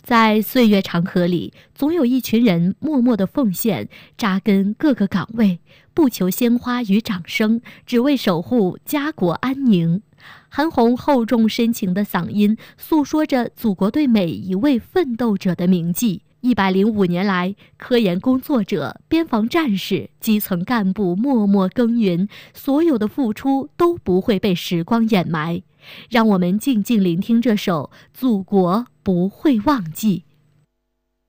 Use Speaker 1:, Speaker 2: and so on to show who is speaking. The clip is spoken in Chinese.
Speaker 1: 在岁月长河里，总有一群人默默的奉献，扎根各个岗位，不求鲜花与掌声，只为守护家国安宁。韩红厚重深情的嗓音诉说着祖国对每一位奋斗者的铭记。105年来，科研工作者、边防战士、基层干部默默耕耘，所有的付出都不会被时光掩埋。让我们静静聆听这首《祖国不会忘记》。